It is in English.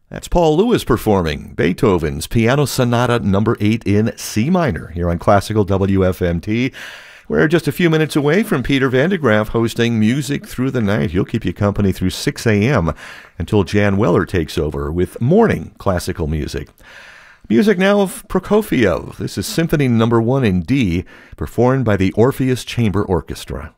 That's Paul Lewis performing Beethoven's Piano Sonata No. 8 in C minor here on Classical WFMT. We're just a few minutes away from Peter Van de Graaff hosting Music Through the Night. He'll keep you company through 6 a.m. until Jan Weller takes over with morning classical music. Music now of Prokofiev. This is Symphony No. 1 in D, performed by the Orpheus Chamber Orchestra.